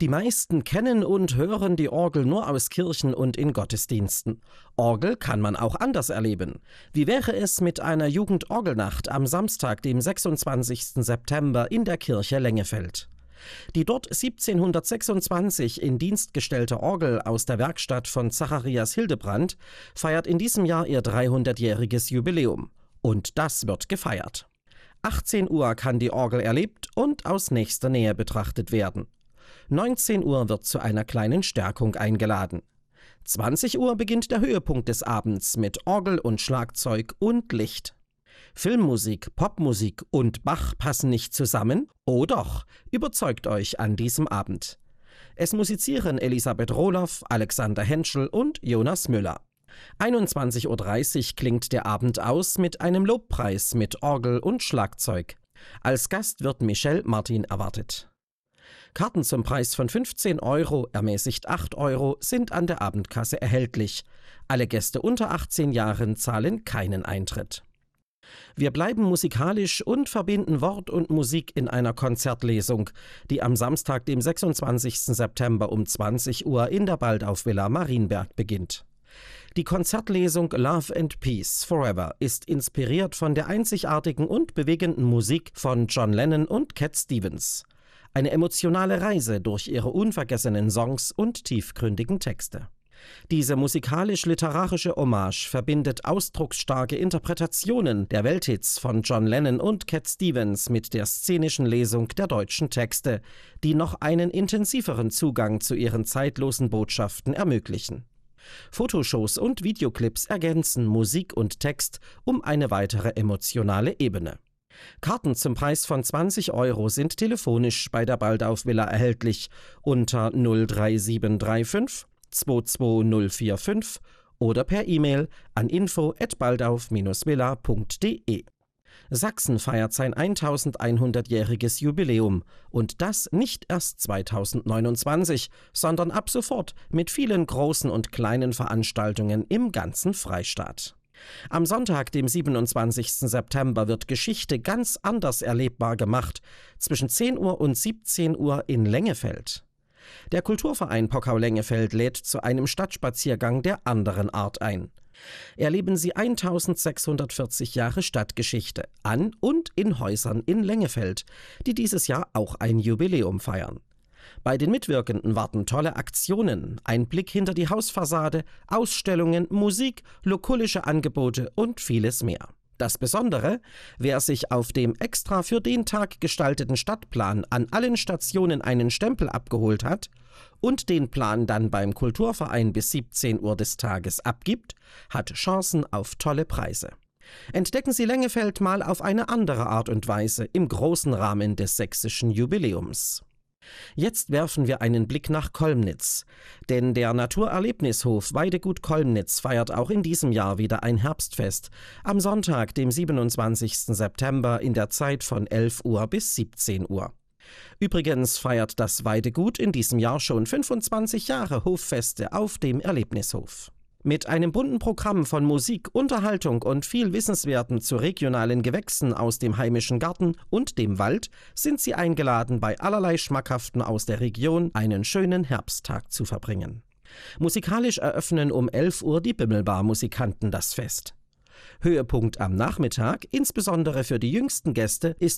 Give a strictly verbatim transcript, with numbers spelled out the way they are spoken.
Die meisten kennen und hören die Orgel nur aus Kirchen und in Gottesdiensten. Orgel kann man auch anders erleben. Wie wäre es mit einer Jugendorgelnacht am Samstag, dem sechsundzwanzigsten September in der Kirche Lengefeld? Die dort siebzehnhundertsechsundzwanzig in Dienst gestellte Orgel aus der Werkstatt von Zacharias Hildebrand feiert in diesem Jahr ihr dreihundertjähriges Jubiläum. Und das wird gefeiert. achtzehn Uhr kann die Orgel erlebt und aus nächster Nähe betrachtet werden. neunzehn Uhr wird zu einer kleinen Stärkung eingeladen. zwanzig Uhr beginnt der Höhepunkt des Abends mit Orgel und Schlagzeug und Licht. Filmmusik, Popmusik und Bach passen nicht zusammen? Oh doch, überzeugt euch an diesem Abend. Es musizieren Elisabeth Rohloff, Alexander Henschel und Jonas Müller. einundzwanzig Uhr dreißig klingt der Abend aus mit einem Lobpreis mit Orgel und Schlagzeug. Als Gast wird Michel Martin erwartet. Karten zum Preis von fünfzehn Euro, ermäßigt acht Euro, sind an der Abendkasse erhältlich. Alle Gäste unter achtzehn Jahren zahlen keinen Eintritt. Wir bleiben musikalisch und verbinden Wort und Musik in einer Konzertlesung, die am Samstag, dem sechsundzwanzigsten September um zwanzig Uhr in der Baldauf-Villa Marienberg beginnt. Die Konzertlesung Love and Peace Forever ist inspiriert von der einzigartigen und bewegenden Musik von John Lennon und Cat Stevens. Eine emotionale Reise durch ihre unvergessenen Songs und tiefgründigen Texte. Diese musikalisch-literarische Hommage verbindet ausdrucksstarke Interpretationen der Welthits von John Lennon und Cat Stevens mit der szenischen Lesung der deutschen Texte, die noch einen intensiveren Zugang zu ihren zeitlosen Botschaften ermöglichen. Fotoshows und Videoclips ergänzen Musik und Text um eine weitere emotionale Ebene. Karten zum Preis von zwanzig Euro sind telefonisch bei der Baldauf-Villa erhältlich unter null drei sieben drei fünf zwei zwei null vier fünf oder per E-Mail an info at baldauf Bindestrich villa punkt de. Sachsen feiert sein eintausendeinhundertjähriges Jubiläum und das nicht erst zweitausendneunundzwanzig, sondern ab sofort mit vielen großen und kleinen Veranstaltungen im ganzen Freistaat. Am Sonntag, dem siebenundzwanzigsten September, wird Geschichte ganz anders erlebbar gemacht, zwischen zehn Uhr und siebzehn Uhr in Lengefeld. Der Kulturverein Pockau-Lengefeld lädt zu einem Stadtspaziergang der anderen Art ein. Erleben Sie eintausendsechshundertvierzig Jahre Stadtgeschichte an und in Häusern in Lengefeld, die dieses Jahr auch ein Jubiläum feiern. Bei den Mitwirkenden warten tolle Aktionen, ein Blick hinter die Hausfassade, Ausstellungen, Musik, lokulische Angebote und vieles mehr. Das Besondere: Wer sich auf dem extra für den Tag gestalteten Stadtplan an allen Stationen einen Stempel abgeholt hat und den Plan dann beim Kulturverein bis siebzehn Uhr des Tages abgibt, hat Chancen auf tolle Preise. Entdecken Sie Lengefeld mal auf eine andere Art und Weise im großen Rahmen des sächsischen Jubiläums. Jetzt werfen wir einen Blick nach Kolmnitz, denn der Naturerlebnishof Weidegut Kolmnitz feiert auch in diesem Jahr wieder ein Herbstfest, am Sonntag, dem siebenundzwanzigsten September in der Zeit von elf Uhr bis siebzehn Uhr. Übrigens feiert das Weidegut in diesem Jahr schon fünfundzwanzig Jahre Hoffeste auf dem Erlebnishof. Mit einem bunten Programm von Musik, Unterhaltung und viel Wissenswerten zu regionalen Gewächsen aus dem heimischen Garten und dem Wald sind Sie eingeladen, bei allerlei Schmackhaften aus der Region einen schönen Herbsttag zu verbringen. Musikalisch eröffnen um elf Uhr die Bimmelbar-Musikanten das Fest. Höhepunkt am Nachmittag, insbesondere für die jüngsten Gäste, ist